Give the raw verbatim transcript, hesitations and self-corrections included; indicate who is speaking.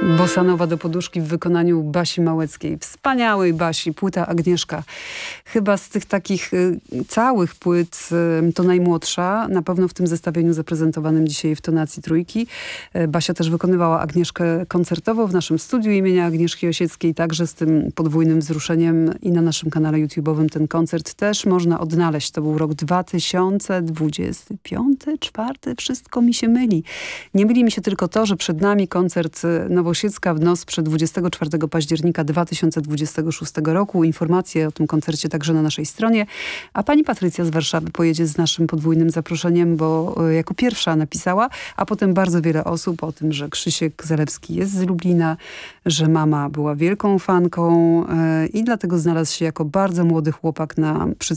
Speaker 1: Bossanowa do poduszki w wykonaniu Basi Małeckiej. Wspaniałej Basi, płyta Agnieszka. Chyba z tych takich y, całych płyt y, to najmłodsza. Na pewno w tym zestawieniu zaprezentowanym dzisiaj w tonacji trójki. Y, Basia też wykonywała Agnieszkę koncertowo w naszym studiu imienia Agnieszki Osieckiej. Także z tym podwójnym wzruszeniem i na naszym kanale YouTube'owym ten koncert też można odnaleźć. To był rok dwa tysiące dwudziesty piąty, czwarty. Wszystko mi się myli. Nie myli mi się tylko to, że przed nami koncert Nowosiecka w noc przed dwudziestego czwartego października dwa tysiące dwudziestego szóstego roku. Informacje o tym koncercie także na naszej stronie. A pani Patrycja z Warszawy pojedzie z naszym podwójnym zaproszeniem, bo jako pierwsza napisała, a potem bardzo wiele osób o tym, że Krzysiek Zalewski jest z Lublina, że mama była wielką fanką yy, i dlatego znalazł się jako bardzo młody chłopak na